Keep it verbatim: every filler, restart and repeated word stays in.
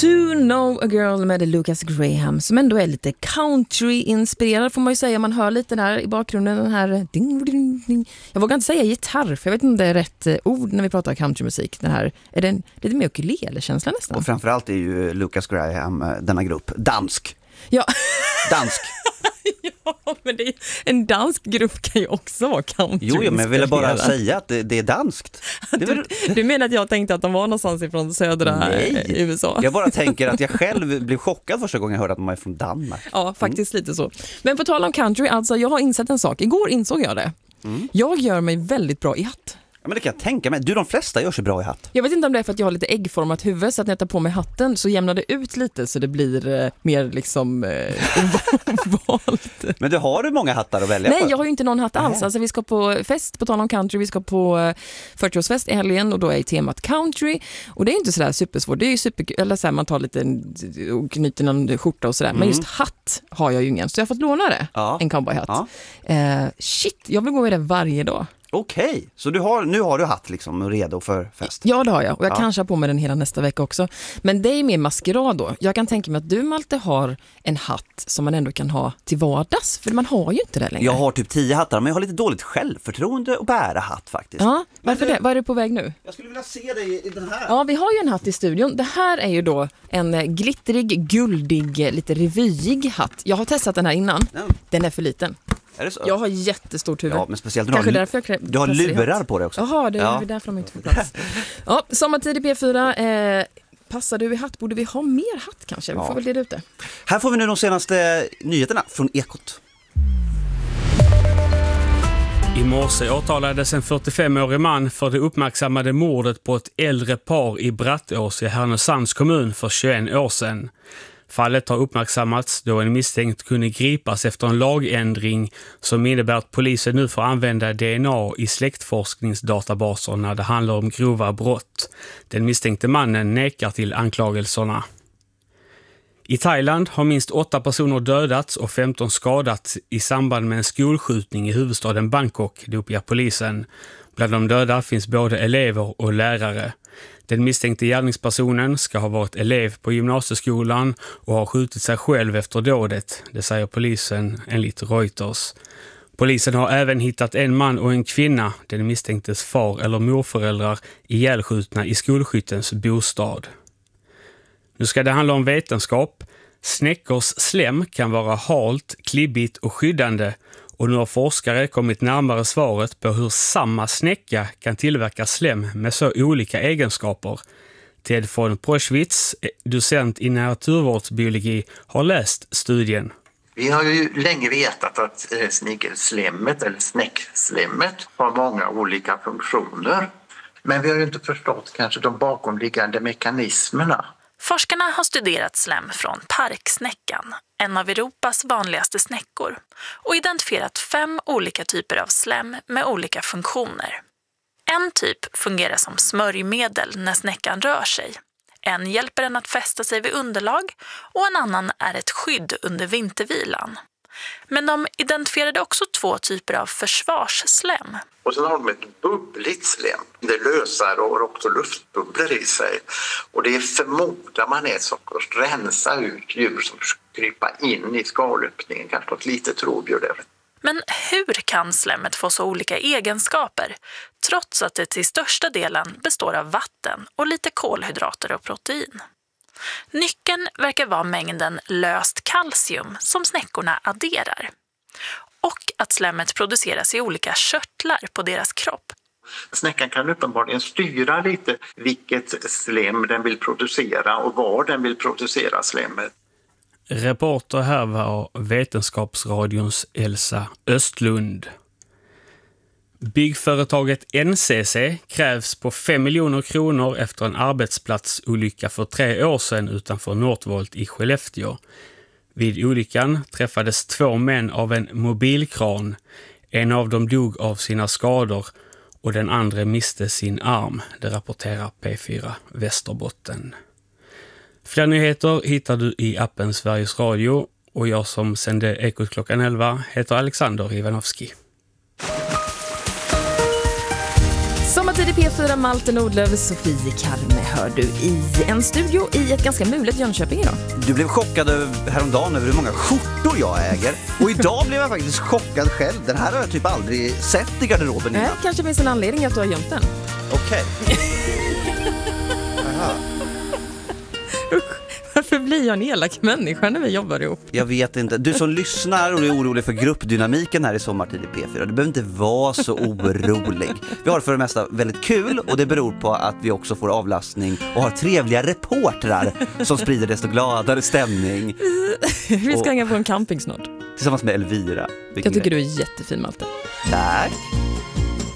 To Know a Girl med Lucas Graham, som ändå är lite country-inspirerad, får man ju säga. Man hör lite där i bakgrunden den här ding, ding, ding. Jag vågar inte säga gitarr, för jag vet inte om det är rätt ord när vi pratar countrymusik. Den här, är det en, lite mer ukulele-känsla nästan? Och framförallt är ju Lucas Graham, denna grupp, dansk. Ja. Dansk. Ja, men det är, en dansk grupp kan ju också vara country. Jo, men jag ville bara säga att det, det är danskt. Det du, du menar att jag tänkte att de var någonstans ifrån södra Nej. U S A? Jag bara tänker att jag själv blev chockad första gången jag hörde att de är från Danmark. Ja, faktiskt mm. lite så. Men på tal om country, alltså jag har insett en sak. Igår insåg jag det. Mm. Jag gör mig väldigt bra i hatt. Ja, men det kan jag tänka mig. Du, de flesta gör sig bra i hatt. Jag vet inte om det är för att jag har lite äggformat huvud, så att när jag tar på mig hatten så jämnar det ut lite, så det blir eh, mer liksom eh, valt. Men du har du många hattar att välja Nej, på? jag har ju inte någon hatt alls. Alltså, vi ska på fest, på tal om country, vi ska på eh, fyrtioårsfest i helgen och då är temat country. Och det är inte sådär supersvårt. Det är ju super, eller så här, man tar lite och knyter någon skjorta och sådär. Mm. Men just hatt har jag ju ingen, så jag har fått låna det. Ja. En cowboyhatt. Ja. Eh, shit, jag vill gå i det varje dag. Okej, okay. Så du har, nu har du hatt liksom redo för fest? Ja, det har jag. Och jag ja. kanske har på mig den hela nästa vecka också. Men det är mer maskerad då. Jag kan tänka mig att du, Malte, har en hatt som man ändå kan ha till vardags. För man har ju inte det längre. Jag har typ tio hattar, men jag har lite dåligt självförtroende att bära hatt faktiskt. Ja, varför det? Vad är du på väg nu? Jag skulle vilja se dig i den här. Ja, vi har ju en hatt i studion. Det här är ju då en glittrig, guldig, lite revyig hatt. Jag har testat den här innan. Ja. Den är för liten. Är det så? Jag har jättestort huvud. Ja, men speciellt du Kanske har, därför jag du har lurar på dig också. Jaha, det är ja. därför de inte får plats. Ja, sommartid i P fyra. Eh, passar du i hatt? Borde vi ha mer hatt kanske? Vi ja. får väl det ute. Här får vi nu de senaste nyheterna från Ekot. I morse åtalades en fyrtiofemårig man för det uppmärksammade mordet på ett äldre par i Brattås i Härnösands kommun för tjugoett år sedan. Fallet har uppmärksammats då en misstänkt kunde gripas efter en lagändring som innebär att polisen nu får använda D N A i släktforskningsdatabaser när det handlar om grova brott. Den misstänkte mannen nekar till anklagelserna. I Thailand har minst åtta personer dödats och femton skadats i samband med en skolskjutning i huvudstaden Bangkok, det uppger polisen. Bland de döda finns både elever och lärare. Den misstänkte gärningspersonen ska ha varit elev på gymnasieskolan och har skjutit sig själv efter dådet, det säger polisen enligt Reuters. Polisen har även hittat en man och en kvinna, den misstänktes far eller morföräldrar, ihjälskjutna i skolskyttens bostad. Nu ska det handla om vetenskap. Snäckors slem kan vara halt, klibbigt och skyddande. Och nu har forskare kommit närmare svaret på hur samma snäcka kan tillverka slem med så olika egenskaper. Ted von Proschwitz, docent i naturvårdsbiologi, har läst studien. Vi har ju länge vetat att snigelslemmet eller snäckslemmet har många olika funktioner. Men vi har ju inte förstått kanske de bakomliggande mekanismerna. Forskarna har studerat slem från parksnäckan, en av Europas vanligaste snäckor, och identifierat fem olika typer av slem med olika funktioner. En typ fungerar som smörjmedel när snäckan rör sig. En hjälper den att fästa sig vid underlag och en annan är ett skydd under vintervilan. Men de identifierade också två typer av försvarsslem. Och sen har de ett bubbligt slem. Det lösar och har också luftbubblor i sig. Och det förmodar man är så att rensa ut djur som krypa in i skalöppningen. Kanske något litet rovdjur där. Men hur kan slemmet få så olika egenskaper, trots att det till största delen består av vatten och lite kolhydrater och protein? Nyckeln verkar vara mängden löst kalcium som snäckorna adderar. Och att slemmet produceras i olika körtlar på deras kropp. Snäckan kan uppenbarligen styra lite vilket slem den vill producera och var den vill producera slemmet. Reporter här var Vetenskapsradions Elsa Östlund. Byggföretaget N C C krävs på fem miljoner kronor efter en arbetsplatsolycka för tre år sedan utanför Northvolt i Skellefteå. Vid olyckan träffades två män av en mobilkran. En av dem dog av sina skador och den andra miste sin arm, det rapporterar P fyra Västerbotten. Fler nyheter hittar du i appen Sveriges Radio och jag som sände Ekot klockan elva heter Alexander Ivanovski. Sommartid i P fyra, Malte Nordlöf, Sofie Karme hör du i en studio i ett ganska mulet Jönköping idag. Du blev chockad över, häromdagen över hur många skjortor jag äger. Och idag blev jag faktiskt chockad själv. Den här har jag typ aldrig sett i garderoben innan. Äh, kanske finns en anledning att du har gömt den. Okej. Aha. Varför blir jag en elak människa när vi jobbar ihop? Jag vet inte. Du som lyssnar och är orolig för gruppdynamiken här i Sommartid i P fyra, du behöver inte vara så orolig. Vi har för det mesta väldigt kul och det beror på att vi också får avlastning och har trevliga reportrar som sprider desto gladare stämning. Vi ska och, hänga på en camping snart. Tillsammans med Elvira. Jag tycker du är jättefin, Malte. Tack.